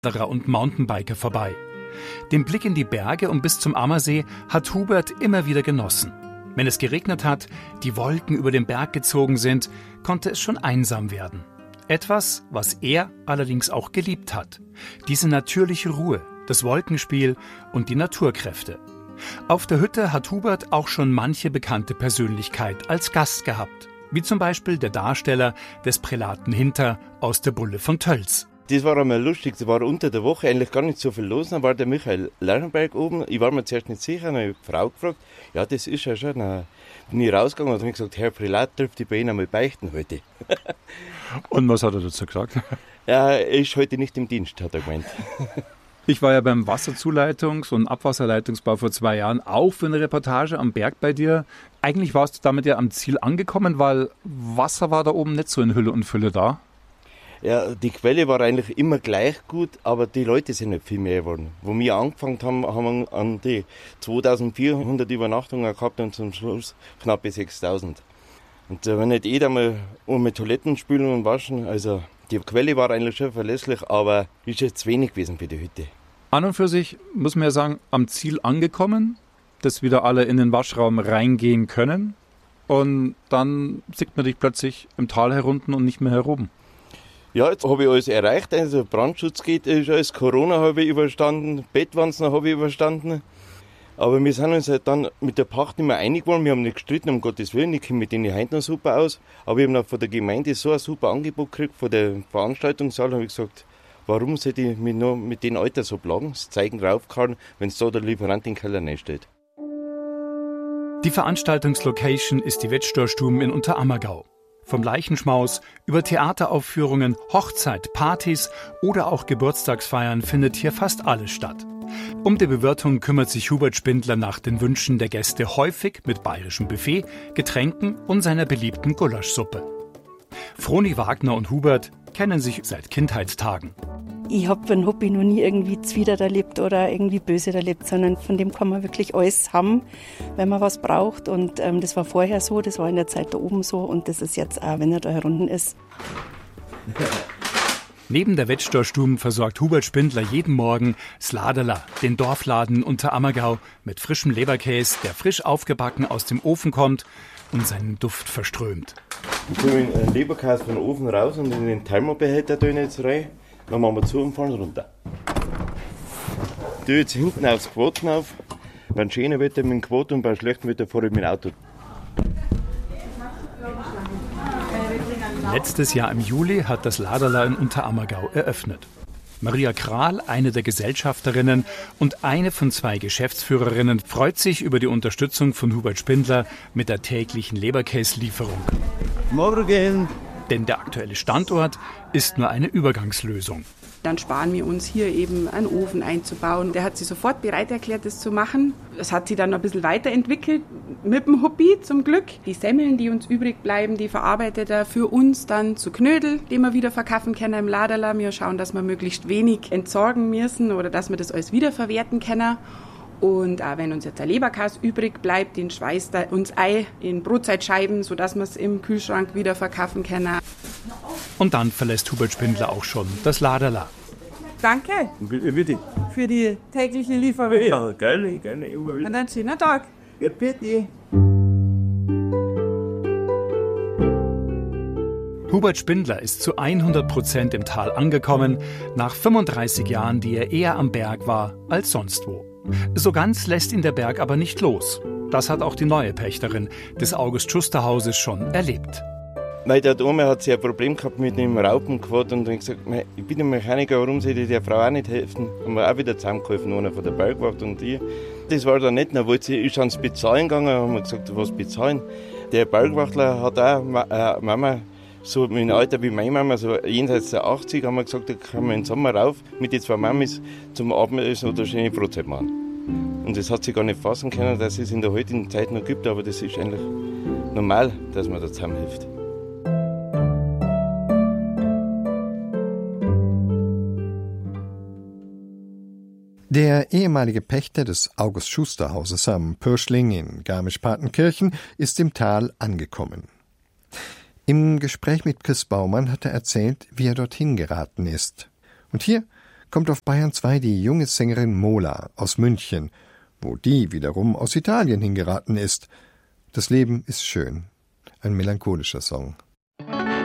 Wanderer und Mountainbiker vorbei. Den Blick in die Berge und bis zum Ammersee hat Hubert immer wieder genossen. Wenn es geregnet hat, die Wolken über den Berg gezogen sind, konnte es schon einsam werden. Etwas, was er allerdings auch geliebt hat. Diese natürliche Ruhe, das Wolkenspiel und die Naturkräfte. Auf der Hütte hat Hubert auch schon manche bekannte Persönlichkeit als Gast gehabt. Wie zum Beispiel der Darsteller des Prälaten Hinter aus der Bulle von Tölz. Das war einmal lustig, da war unter der Woche eigentlich gar nicht so viel los. Dann war der Michael Lerchenberg oben, ich war mir zuerst nicht sicher, dann habe ich die Frau gefragt, ja das ist ja schon. Dann bin ich rausgegangen und habe gesagt, Herr Prälat, dürfte ich bei Ihnen einmal beichten heute. Und was hat er dazu gesagt? Ja, er ist heute nicht im Dienst, hat er gemeint. Ich war ja beim Wasserzuleitungs- und Abwasserleitungsbau vor 2 Jahren auch für eine Reportage am Berg bei dir. Eigentlich warst du damit ja am Ziel angekommen, weil Wasser war da oben nicht so in Hülle und Fülle da. Ja, die Quelle war eigentlich immer gleich gut, aber die Leute sind nicht viel mehr geworden. Wo wir angefangen haben, haben wir an die 2400 Übernachtungen gehabt und zum Schluss knappe 6.000. Und wenn nicht jeder mal mit Toiletten spülen und waschen, also die Quelle war eigentlich schon verlässlich, aber ist jetzt wenig gewesen für die Hütte. An und für sich muss man ja sagen, am Ziel angekommen, dass wieder alle in den Waschraum reingehen können und dann sieht man dich plötzlich im Tal herunten und nicht mehr heroben. Ja, jetzt habe ich alles erreicht. Also Brandschutz geht, ist alles. Corona habe ich überstanden, Bettwanzen habe ich überstanden. Aber wir sind uns halt dann mit der Pacht nicht mehr einig geworden. Wir haben nicht gestritten, um Gottes Willen. Ich komme mit denen heute noch super aus. Aber ich habe noch von der Gemeinde so ein super Angebot gekriegt, von der Veranstaltungssaal. Habe ich gesagt, warum sollte ich mich noch mit den Alter so plagen? Das Zeigen raufgehauen, wenn es da der Lieferant in den Keller reinsteht. Die Veranstaltungslocation ist die Wettstorstube in Unterammergau. Vom Leichenschmaus über Theateraufführungen, Hochzeit, Partys oder auch Geburtstagsfeiern findet hier fast alles statt. Um die Bewirtung kümmert sich Hubert Spindler nach den Wünschen der Gäste häufig mit bayerischem Buffet, Getränken und seiner beliebten Gulaschsuppe. Froni Wagner und Hubert kennen sich seit Kindheitstagen. Ich habe ein Hobby noch nie irgendwie zwiedert erlebt oder irgendwie böse erlebt, sondern von dem kann man wirklich alles haben, wenn man was braucht. Und das war vorher so, das war in der Zeit da oben so und das ist jetzt auch, wenn er da herunten ist. Neben der Wettstorstube versorgt Hubert Spindler jeden Morgen Sladerla, den Dorfladen Unterammergau, mit frischem Leberkäse, der frisch aufgebacken aus dem Ofen kommt und seinen Duft verströmt. Ich tue den Leberkäse von den Ofen raus und in den Thermobehälter tue ich jetzt rein. Dann machen wir zu und fahren runter. Ich tue jetzt hinten aufs Quoten auf. Bei schönem Wetter mit dem Quoten und bei schlechtem Wetter fahre ich mit dem Auto. Letztes Jahr im Juli hat das Laderla in Unterammergau eröffnet. Maria Kral, eine der Gesellschafterinnen und eine von 2 Geschäftsführerinnen, freut sich über die Unterstützung von Hubert Spindler mit der täglichen Leberkäslieferung. Morgen! Denn der aktuelle Standort ist nur eine Übergangslösung. Dann sparen wir uns hier eben einen Ofen einzubauen. Der hat sich sofort bereit erklärt, das zu machen. Es hat sich dann noch ein bisschen weiterentwickelt mit dem Hobby zum Glück. Die Semmeln, die uns übrig bleiben, die verarbeitet er für uns dann zu Knödel, die wir wieder verkaufen können im Laderla. Wir schauen, dass wir möglichst wenig entsorgen müssen oder dass wir das alles wiederverwerten können. Und auch wenn uns jetzt der Leberkäse übrig bleibt, den schweißt er uns ein in Brotzeitscheiben, sodass wir es im Kühlschrank wieder verkaufen können. Und dann verlässt Hubert Spindler auch schon das Laderla. Danke. Bitte. Für die tägliche Lieferung. Ja, gerne, gerne. Und einen schönen Tag. Ja, bitte. Hubert Spindler ist zu 100% im Tal angekommen, nach 35 Jahren, die er eher am Berg war als sonst wo. So ganz lässt ihn der Berg aber nicht los. Das hat auch die neue Pächterin des August-Schuster-Hauses schon erlebt. Der Dome hat sich ein Problem gehabt mit dem Raupenquad und hat gesagt, ich bin ein Mechaniker, warum sollte ich der Frau auch nicht helfen? Haben wir auch wieder zusammengeholfen, einer von der Bergwacht und ich. Das war dann nicht, dann wollte sie, ist ans Bezahlen gegangen, haben wir gesagt, was bezahlen? Der Bergwachtler hat auch Mama, so in Alter wie meine Mama, so jenseits der 80, haben wir gesagt, da kann man im Sommer rauf mit den 2 Mamis zum Abendessen oder schöne Brotzeit machen. Und das hat sie gar nicht fassen können, dass es in der heutigen Zeit noch gibt, aber das ist eigentlich normal, dass man da zusammenhilft. Der ehemalige Pächter des August-Schuster-Hauses am Pürschling in Garmisch-Partenkirchen ist im Tal angekommen. Im Gespräch mit Chris Baumann hat er erzählt, wie er dorthin geraten ist. Und hier kommt auf Bayern 2 die junge Sängerin Mola aus München, wo die wiederum aus Italien hingeraten ist. Das Leben ist schön. Ein melancholischer Song.